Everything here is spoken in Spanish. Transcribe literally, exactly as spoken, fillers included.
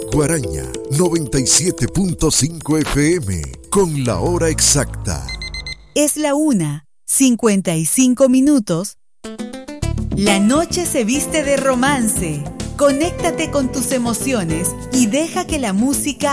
Guaraña noventa y siete punto cinco F M con la hora exacta. Es la una, cincuenta y cinco minutos. La noche se viste de romance. Conéctate con tus emociones y deja que la música